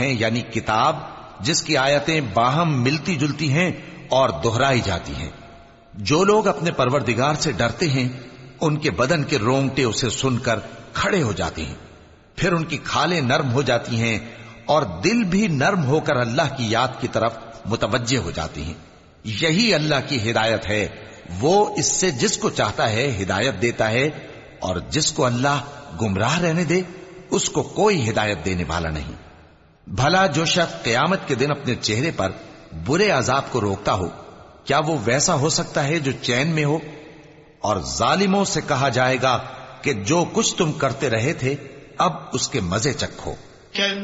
हैं, यानी किताब जिसकी आयतें बाहम मिलती जुलती हैं और दोहराई जाती हैं। जो लोग अपने परवरदिगार से डरते हैं उनके बदन के रोंगटे उसे सुनकर खड़े हो जाते हैं, फिर उनकी खालें नर्म हो जाती हैं और दिल भी नर्म होकर अल्लाह की याद की तरफ मुतवज्जे हो जाती हैं। यही अल्लाह की हिदायत है। वो इससे जिसको चाहता है हिदायत देता है और जिसको अल्लाह गुमराह रहने दे उसको कोई हिदायत देने वाला नहीं। भला जो शख्स क़यामत के दिन अपने चेहरे पर बुरे अजाब को रोकता हो, क्या वो वैसा हो सकता है जो चैन में हो? और जालिमों से कहा जाएगा कि जो कुछ तुम करते रहे थे अब उसके मजे चखो।